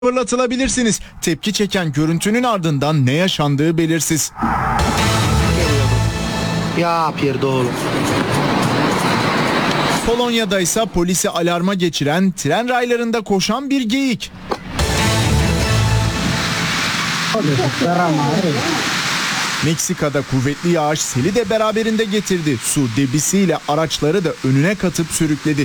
fırlatılabilirsiniz. Tepki çeken görüntünün ardından ne yaşandığı belirsiz. Ya pierdolo. Polonya'da ise polisi alarma geçiren, tren raylarında koşan bir geyik. Meksika'da kuvvetli yağış seli de beraberinde getirdi. Su debisiyle araçları da önüne katıp sürükledi.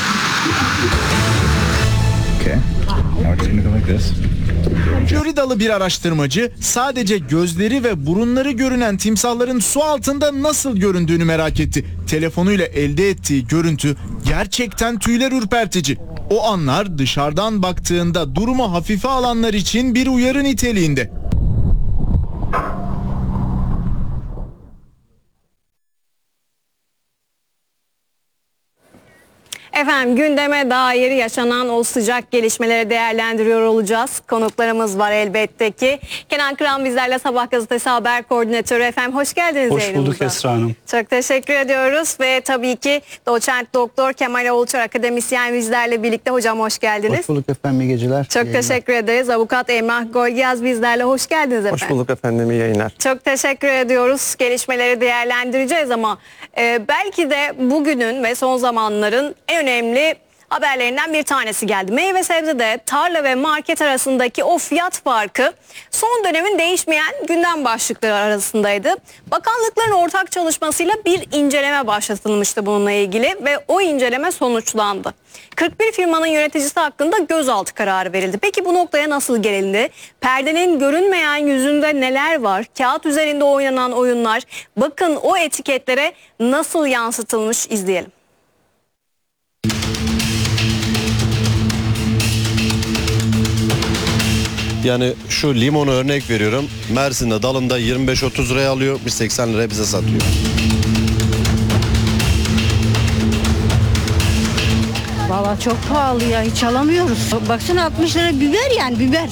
Floridalı bir araştırmacı sadece gözleri ve burunları görünen timsahların su altında nasıl göründüğünü merak etti. Telefonuyla elde ettiği görüntü gerçekten tüyler ürpertici. O anlar dışarıdan baktığında durumu hafife alanlar için bir uyarı niteliğinde. Efendim gündeme dair yaşanan o sıcak gelişmeleri değerlendiriyor olacağız. Konuklarımız var elbette ki. Kenan Kıran bizlerle Sabah gazetesi haber koordinatörü. Efendim hoş geldiniz Hoş yayınımıza. bulduk Esra Hanım. Çok teşekkür ediyoruz ve tabii ki doçent doktor Kemal Oğulçar akademisyen bizlerle birlikte. Hocam hoş geldiniz. Hoş bulduk efendim, iyi geceler. Çok teşekkür ederiz. Avukat Emrah Goygiyaz bizlerle. Hoş geldiniz efendim. Hoş bulduk efendim, iyi yayınlar. Çok teşekkür ediyoruz. Gelişmeleri değerlendireceğiz ama belki de bugünün ve son zamanların en önemli haberlerinden bir tanesi geldi. Meyve sebzede tarla ve market arasındaki o fiyat farkı son dönemin değişmeyen gündem başlıkları arasındaydı. Bakanlıkların ortak çalışmasıyla bir inceleme başlatılmıştı bununla ilgili ve o inceleme sonuçlandı. 41 firmanın yöneticisi hakkında gözaltı kararı verildi. Peki bu noktaya nasıl gelindi? Perdenin görünmeyen yüzünde neler var? Kağıt üzerinde oynanan oyunlar, bakın o etiketlere nasıl yansıtılmış, izleyelim. Yani şu limonu örnek veriyorum. Mersin'de dalında 25-30 liraya alıyor, biz 80 liraya bize satıyor. Valla çok pahalı ya, hiç alamıyoruz. Baksana 60 lira biber, yani biber.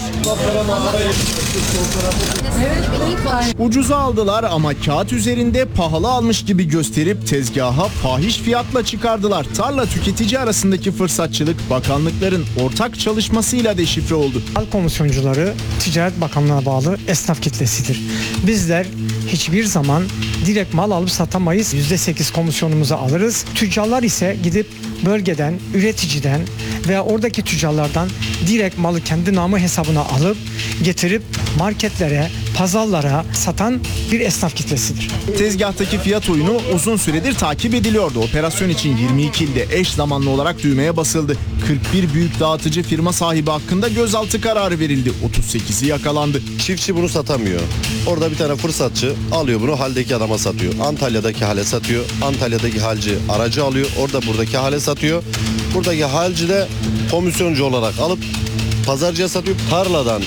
Ucuza aldılar ama kağıt üzerinde pahalı almış gibi gösterip tezgaha fahiş fiyatla çıkardılar. Tarla tüketici arasındaki fırsatçılık bakanlıkların ortak çalışmasıyla deşifre oldu. Hal komisyoncuları Ticaret Bakanlığı'na bağlı esnaf kitlesidir. Bizler hiçbir zaman direkt mal alıp satamayız. %8 komisyonumuzu alırız. Tüccarlar ise gidip bölgeden, üreticiden veya oradaki tüccarlardan direkt malı kendi namı hesabına alıp getirip marketlere, pazarlara satan bir esnaf kitlesidir. Tezgahtaki fiyat oyunu uzun süredir takip ediliyordu. Operasyon için 22 ilde eş zamanlı olarak düğmeye basıldı. 41 büyük dağıtıcı firma sahibi hakkında gözaltı kararı verildi. 38'i yakalandı. Çiftçi bunu satamıyor. Orada bir tane fırsatçı alıyor bunu, haldeki adama satıyor. Antalya'daki hale satıyor. Antalya'daki halci aracı alıyor. Orada buradaki hale satıyor. Buradaki halci de komisyoncu olarak alıp pazarcıya satıyor. Tarladan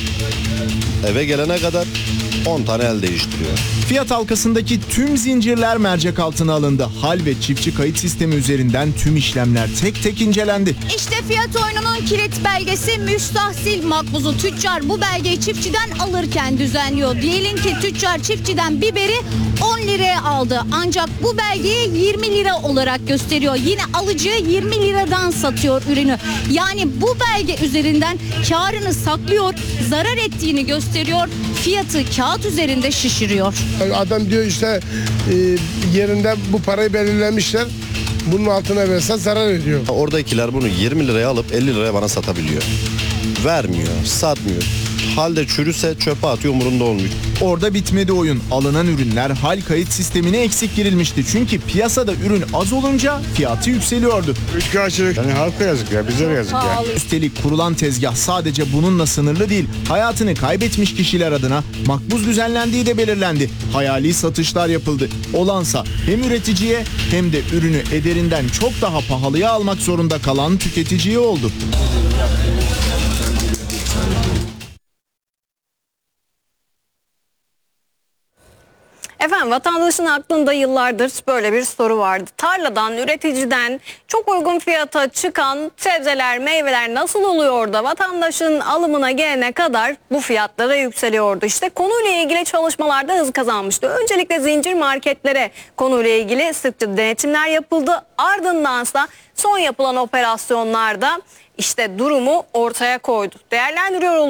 eve gelene kadar 10 tane el değiştiriyor. Fiyat halkasındaki tüm zincirler mercek altına alındı. Hal ve çiftçi kayıt sistemi üzerinden tüm işlemler tek tek incelendi. İşte fiyat oyununun kilit belgesi müstahsil makbuzu. Tüccar bu belgeyi çiftçiden alırken düzenliyor. Diyelim ki tüccar çiftçiden biberi 10 liraya aldı. Ancak bu belgeyi 20 lira olarak gösteriyor. Yine alıcıya 20 liradan satıyor ürünü. Yani bu belge üzerinden karını saklıyor, zarar ettiğini gösteriyor, fiyatı kağıt üzerinde şişiriyor. Adam diyor işte yerinde bu parayı belirlemişler. Bunun altına verse zarar ediyor. Oradakiler bunu 20 liraya alıp 50 liraya bana satabiliyor. Vermiyor, satmıyor. Halde çürüse çöpe atıyor, umurunda olmuyor. Orada bitmedi oyun. Alınan ürünler hal kayıt sistemine eksik girilmişti. Çünkü piyasada ürün az olunca fiyatı yükseliyordu. Üçkağıtçılık. Yani halka yazık ya, bize yazık ya. Üstelik kurulan tezgah sadece bununla sınırlı değil. Hayatını kaybetmiş kişiler adına makbuz düzenlendiği de belirlendi. Hayali satışlar yapıldı. Olansa hem üreticiye hem de ürünü ederinden çok daha pahalıya almak zorunda kalan tüketiciye oldu. Efendim vatandaşın aklında yıllardır böyle bir soru vardı. Tarladan, üreticiden çok uygun fiyata çıkan sebzeler, meyveler nasıl oluyor da vatandaşın alımına gelene kadar bu fiyatlara yükseliyordu? İşte konuyla ilgili çalışmalarda hız kazanmıştı. Öncelikle zincir marketlere konuyla ilgili sıkça denetimler yapıldı. Ardındansa son yapılan operasyonlarda işte durumu ortaya koydu. Değerlendiriyor